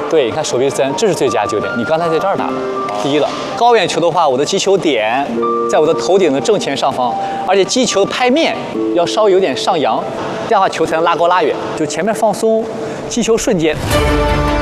对，你看手臂伸，这是最佳9点。你刚才在这儿打的，第一了。高远球的话，我的击球点在我的头顶的正前上方，而且击球拍面要稍微有点上扬，这样的话球才能拉高拉远。就前面放松，击球瞬间。